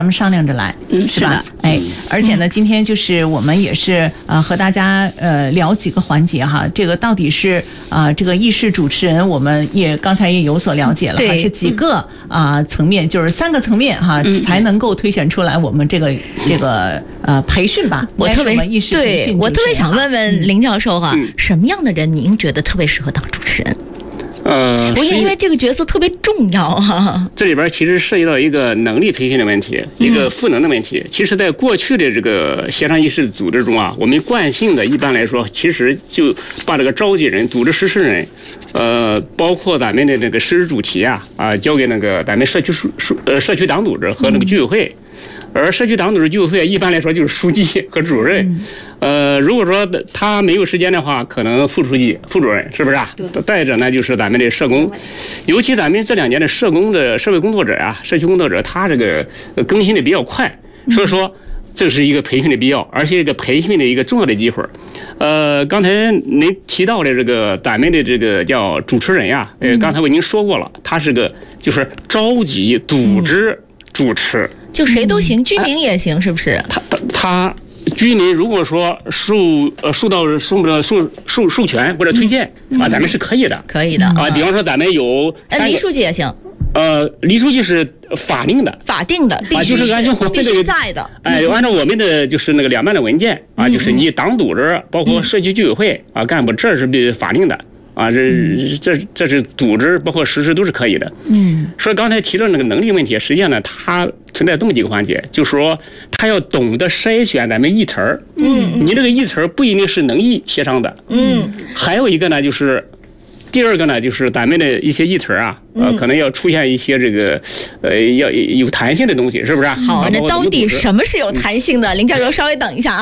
咱们商量着来，是吧？哎，而且呢，今天就是我们也是和大家聊几个环节哈，这个到底是这个议事主持人，我们也刚才也有所了解了哈，是几个层面，就是3个层面哈，才能够推选出来我们这个培训吧。 我特别对， 我特别想问问林教授哈，什么样的人您觉得特别适合当主持人？因为这个角色特别重要啊。 这里边其实涉及到一个能力培训的问题，一个赋能的问题。其实，在过去的这个协商议事组织中啊，我们惯性的一般来说，其实就把这个召集人、组织实施人，包括咱们的这个实施主题交给那个咱们社区党组织和那个居委会。而社区党组织居委会一般来说就是书记和主任，如果说他没有时间的话，可能副书记、副主任，是不是啊？再者呢，就是咱们的社工，尤其咱们这2年的社会工作者社区工作者，他这个更新的比较快，所以说这是一个培训的必要，而且这个培训的一个重要的机会。刚才您提到的这个咱们的这个叫主持人刚才我已经说过了，他是个就是召集、组织、主持。 就谁都行，居民也行，是不是？ 他居民如果说受授权或者推荐咱们是可以的， 可以的比方说咱们有黎书记也行。 黎书记是法定的， 必须就是按照我们这个在的， 按照我们的就是那个2办的文件就是你党组织包括社区居委会干部，这是法定的。这是组织包括实施都是可以的。所以刚才提到那个能力问题，实际上呢，它存在这么几个环节，就是说他要懂得筛选咱们议题儿。你这个议题儿不一定是能议协商的。还有一个呢，就是第2个呢，就是咱们的一些议题儿可能要出现一些这个要有弹性的东西，是不是？ 好，那到底什么是有弹性的？林教授稍微等一下啊。